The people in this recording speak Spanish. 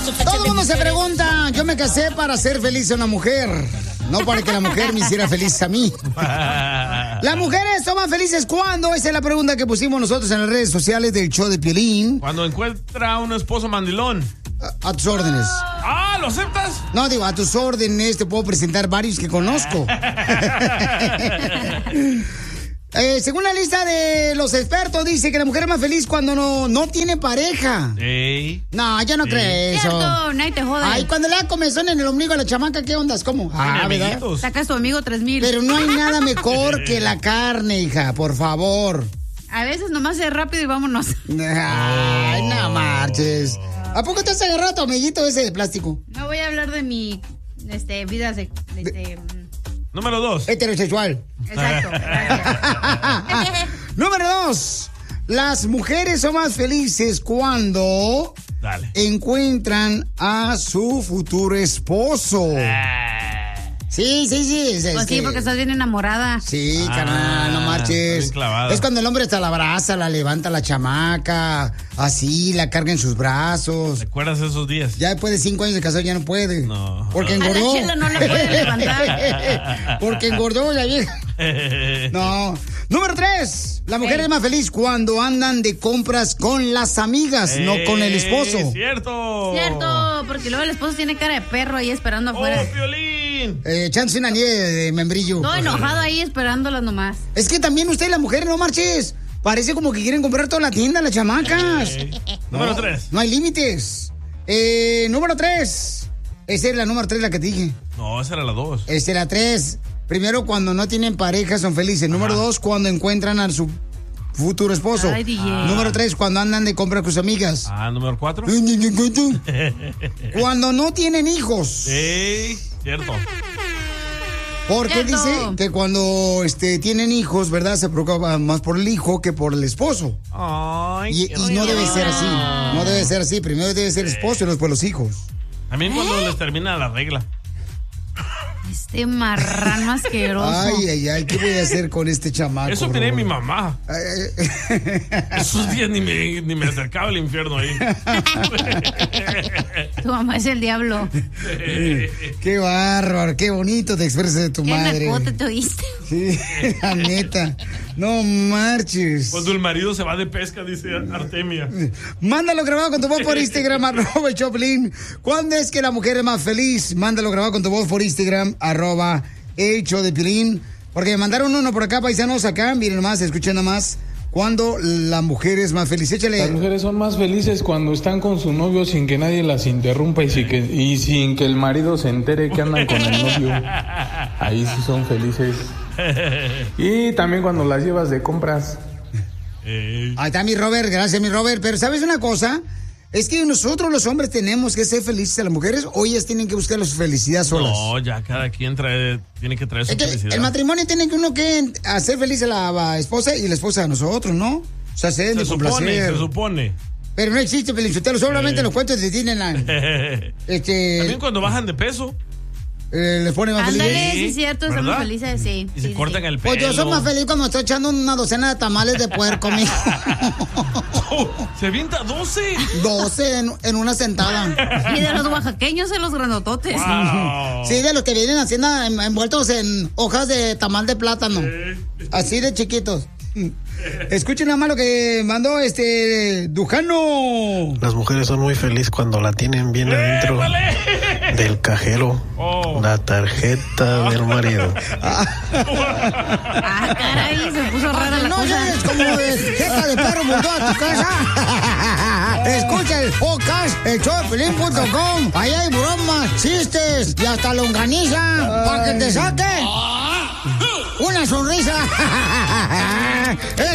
Todo el mundo se pregunta, yo me casé para ser feliz a una mujer, no para que la mujer me hiciera feliz a mí. ¿Las mujeres son más felices cuándo? Esa es la pregunta que pusimos nosotros en las redes sociales del show de Piolín. Cuando encuentra un esposo mandilón. A tus órdenes. Ah, ¿lo aceptas? No, digo, a tus órdenes te puedo presentar varios que conozco. Según la lista de los expertos, dice que la mujer es más feliz cuando no tiene pareja. Ey. No, yo no creo eso. Cierto, nadie te jode. Ay, cuando le da comezón en el ombligo a la chamaca, ¿qué ondas? ¿Cómo? ¿verdad? Sacas tu amigo 3,000. Pero no hay nada mejor que la carne, hija, por favor. A veces nomás es rápido y vámonos. Ay, no marches. ¿A poco te has agarrado a tu amiguito ese de plástico? No voy a hablar de mi vida Número 2. Heterosexual. Exacto. Número 2. Las mujeres son más felices cuando encuentran a su futuro esposo. Sí. Pues sí, porque estás bien enamorada. Sí, carnal, no marches. Es cuando el hombre hasta la abraza, la levanta la chamaca, así, la carga en sus brazos. ¿Recuerdas esos días? Ya después de 5 años de casado ya no puede. No. Porque engordó. A la chela no la puede levantar. Porque engordó la vieja. No. Número 3. La mujer es más feliz cuando andan de compras con las amigas, no con el esposo. Cierto, porque luego el esposo tiene cara de perro ahí esperando afuera. ¡Oh, Piolín! Echándose una nieve de membrillo. No, enojado ahí esperándolas nomás. Es que también usted, la mujer, no marches. Parece como que quieren comprar toda la tienda, las chamacas. Número 3. No hay límites. Número 3. Esa es la número 3, la que te dije. No, esa era la 2. Esa es la 3. Primero, cuando no tienen pareja, son felices. Número 2, cuando encuentran a su futuro esposo. Ay, DJ. Número 3, cuando andan de compra con sus amigas. Número 4. Cuando no tienen hijos. Sí, cierto. Porque dice que cuando tienen hijos, ¿verdad? Se preocupan más por el hijo que por el esposo. Ay, y no debe ser así. No debe ser así. Primero debe ser el esposo y después los hijos. También cuando les termina la regla. Este marrano asqueroso. Ay, ¿qué voy a hacer con este chamaco? Eso tenía mi mamá. Esos días ni me acercaba al infierno ahí. Tu mamá es el diablo. Qué bárbaro, qué bonito te expresas de tu madre. ¿Qué nacote te oíste? Sí, la neta. No marches. Cuando el marido se va de pesca, dice Artemia. Mándalo grabado con tu voz por Instagram, @Choplin. ¿Cuándo es que la mujer es más feliz? Mándalo grabado con tu voz por Instagram, @Hecho de Piolín. Porque me mandaron uno por acá, paisanos, acá. Miren nomás, escuchen nomás. ¿Cuándo la mujer es más feliz? Échale. Las mujeres son más felices cuando están con su novio sin que nadie las interrumpa y sin que el marido se entere que andan con el novio. Ahí sí son felices. Y también cuando las llevas de compras. Ahí está mi Robert, gracias mi Robert. Pero ¿sabes una cosa? Es que nosotros los hombres tenemos que ser felices a las mujeres o ellas tienen que buscar su felicidad solas. No, ya cada quien tiene que traer su felicidad. El matrimonio tiene que hacer feliz a la esposa y la esposa a nosotros, ¿no? O sea, se supone. Pero no existe felicidad, solamente los cuentos de Disneyland. También cuando bajan de peso. Les pone más feliz. Ándale, sí es cierto, estamos felices, sí. Y se cortan el pelo. Pues yo soy más feliz cuando estoy echando una docena de tamales de puerco, mijo. Se avienta 12. 12 en una sentada. Y de los oaxaqueños, de los grandototes. Wow. Sí, de los que vienen haciendo envueltos en hojas de tamal de plátano. Así de chiquitos. Escuchen nada más lo que mandó Dujano. Las mujeres son muy felices cuando la tienen bien adentro del cajero, la tarjeta del marido. Caray, se puso rara la cosa. No es como de jeta de perro montó a tu casa. Escucha el podcast, elshowdepiolín.com. Ahí hay bromas, chistes y hasta longaniza para que te saque una sonrisa.